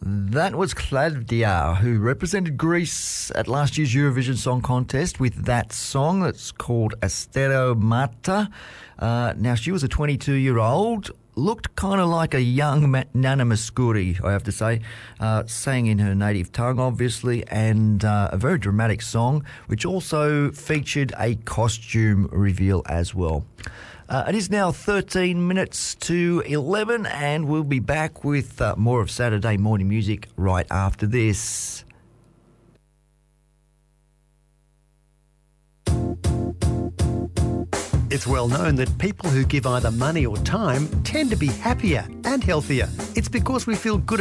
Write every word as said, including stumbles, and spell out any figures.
That was Claudia, who represented Greece at last year's Eurovision Song Contest with that song that's called Asteromata. Uh, now, she was a twenty-two-year-old, looked kind of like a young Nana Mouskouri, I have to say, uh, sang in her native tongue, obviously, and uh, a very dramatic song, which also featured a costume reveal as well. Uh, it is now thirteen minutes to eleven, and we'll be back with uh, more of Saturday morning music right after this. It's well known that people who give either money or time tend to be happier and healthier. It's because we feel good